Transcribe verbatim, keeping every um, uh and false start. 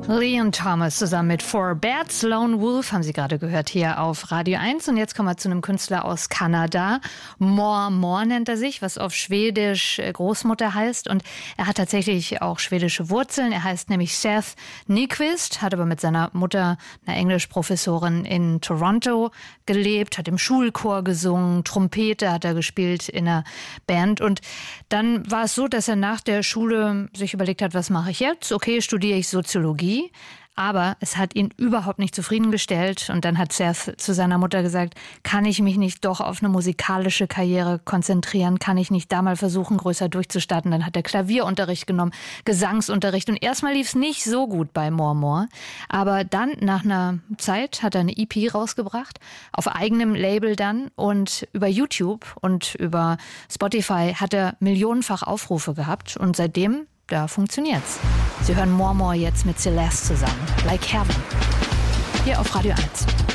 Leon Thomas zusammen mit Four Bats, Lone Wolf haben Sie gerade gehört hier auf Radio eins. Und jetzt kommen wir zu einem Künstler aus Kanada. More More nennt er sich, was auf Schwedisch Großmutter heißt. Und er hat tatsächlich auch schwedische Wurzeln. Er heißt nämlich Seth Nyquist, hat aber mit seiner Mutter, einer Englischprofessorin in Toronto, gelebt, hat im Schulchor gesungen, Trompete hat er gespielt in einer Band. Und dann war es so, dass er nach der Schule sich überlegt hat, was mache ich jetzt? Okay, studiere ich Soziologie. Aber es hat ihn überhaupt nicht zufriedengestellt. Und dann hat Seth zu seiner Mutter gesagt, kann ich mich nicht doch auf eine musikalische Karriere konzentrieren? Kann ich nicht da mal versuchen, größer durchzustarten? Dann hat er Klavierunterricht genommen, Gesangsunterricht. Und erstmal lief es nicht so gut bei More More. Aber dann, nach einer Zeit, hat er eine E P rausgebracht, auf eigenem Label dann. Und über YouTube und über Spotify hat er millionenfach Aufrufe gehabt. Und seitdem, da funktioniert's. Sie hören More More jetzt mit Celeste zusammen. Like Heaven. Hier auf Radio eins.